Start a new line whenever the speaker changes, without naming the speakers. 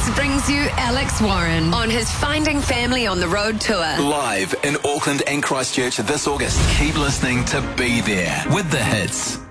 Hits brings you Alex Warren on his Finding Family on the Road tour.
Live in Auckland and Christchurch this August. Keep listening to Be There with The Hits.